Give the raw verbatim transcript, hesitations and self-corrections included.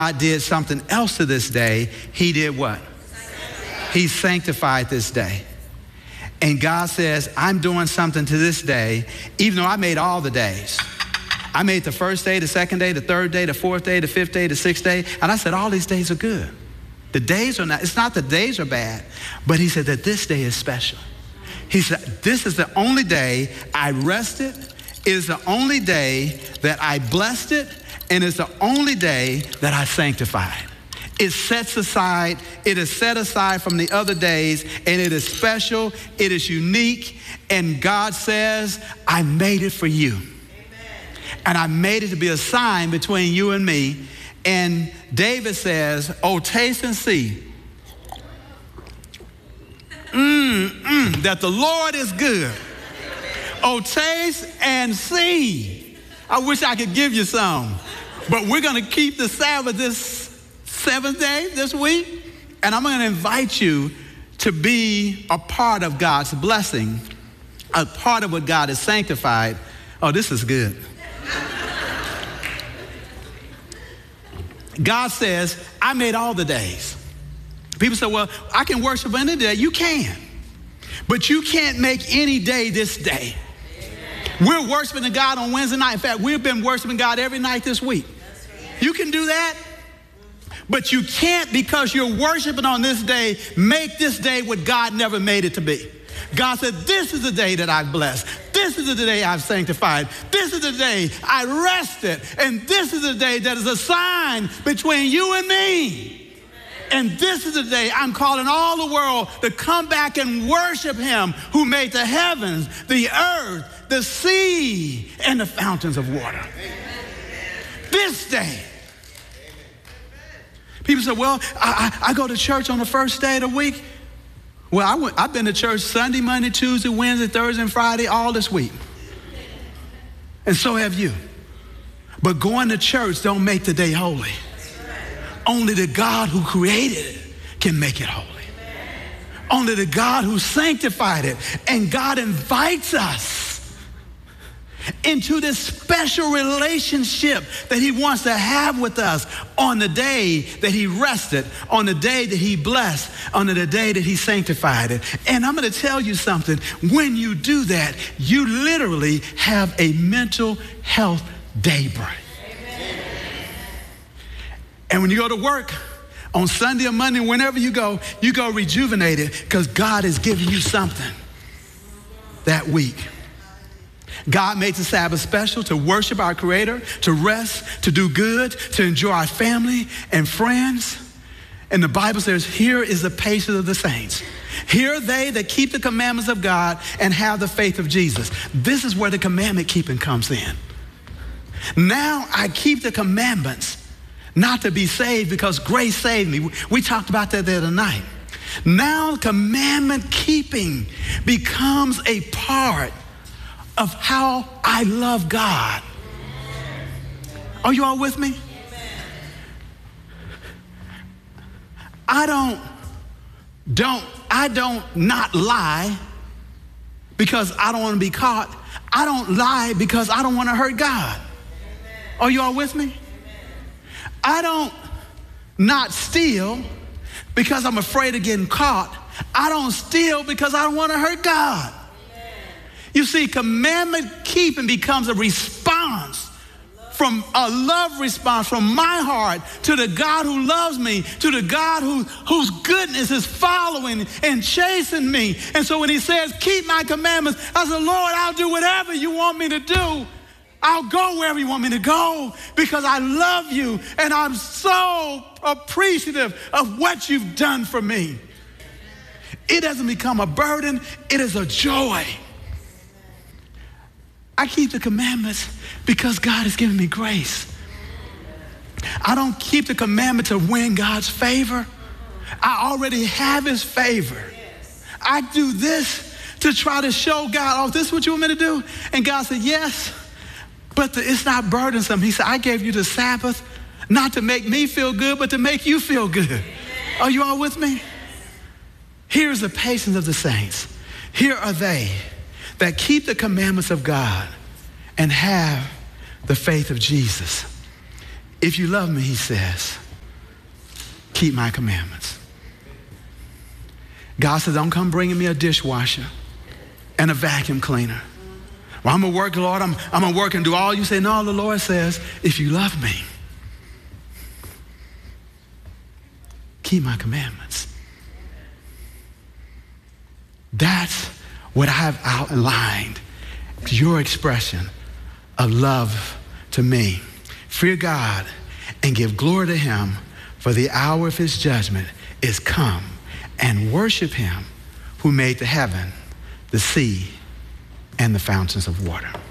God did something else to this day. He did what? He sanctified this day. And God says, I'm doing something to this day, even though I made all the days. I made the first day, the second day, the third day, the fourth day, the fifth day, the sixth day. And I said, all these days are good. The days are not, it's not the days are bad, but he said that this day is special. He said, this is the only day I rested. It is the only day that I blessed it. And it's the only day that I sanctified. It sets aside, it is set aside from the other days, and it is special, it is unique, and God says, I made it for you. Amen. And I made it to be a sign between you and me. And David says, oh, taste and see mm, mm, that the Lord is good. Oh, taste and see. I wish I could give you some. But we're going to keep the Sabbath this seventh day this week. And I'm going to invite you to be a part of God's blessing, a part of what God has sanctified. Oh, this is good. God says, I made all the days. People say, well, I can worship any day. You can. But you can't make any day this day. We're worshiping God on Wednesday night. In fact, we've been worshiping God every night this week. You can do that, but you can't, because you're worshiping on this day, make this day what God never made it to be. God said, this is the day that I've blessed. This is the day I've sanctified. This is the day I rested. And this is the day that is a sign between you and me. And this is the day I'm calling all the world to come back and worship him who made the heavens, the earth, the sea, and the fountains of water. This day. People say, well, I, I, I go to church on the first day of the week. Well, I went, I've been to church Sunday, Monday, Tuesday, Wednesday, Thursday, and Friday, all this week. And so have you. But going to church don't make the day holy. Only the God who created it can make it holy. Only the God who sanctified it. And God invites us into this special relationship that he wants to have with us on the day that he rested, on the day that he blessed, on the day that he sanctified it. And I'm going to tell you something. When you do that, you literally have a mental health daybreak. And when you go to work on Sunday or Monday, whenever you go, you go rejuvenated because God is giving you something that week. God made the Sabbath special to worship our Creator, to rest, to do good, to enjoy our family and friends. And the Bible says, here is the patience of the saints. Here are they that keep the commandments of God and have the faith of Jesus. This is where the commandment keeping comes in. Now I keep the commandments not to be saved because grace saved me. We talked about that the other night. Now commandment keeping becomes a part of how I love God. Are you all with me? I don't, don't, I don't not lie because I don't want to be caught. I don't lie because I don't want to hurt God. Are you all with me? I don't not steal because I'm afraid of getting caught. I don't steal because I don't want to hurt God. You see, commandment keeping becomes a response, from a love response from my heart to the God who loves me, to the God who, whose goodness is following and chasing me. And so when he says, keep my commandments, I said, Lord, I'll do whatever you want me to do. I'll go wherever you want me to go because I love you and I'm so appreciative of what you've done for me. It doesn't become a burden, it is a joy. I keep the commandments because God has given me grace. I don't keep the commandment to win God's favor. I already have his favor. I do this to try to show God, oh, this is what you want me to do? And God said, yes. But the, it's not burdensome. He said, I gave you the Sabbath not to make me feel good, but to make you feel good. Are you all with me? Here's the patience of the saints. Here are they that keep the commandments of God and have the faith of Jesus. If you love me, he says, keep my commandments. God says, don't come bringing me a dishwasher and a vacuum cleaner. Well, I'm going to work, Lord. I'm, I'm going to work and do all you say. No, the Lord says, if you love me, keep my commandments. That's what I've outlined, your expression of love to me. Fear God and give glory to him, for the hour of his judgment is come, and worship him who made the heaven, the sea, and the fountains of water.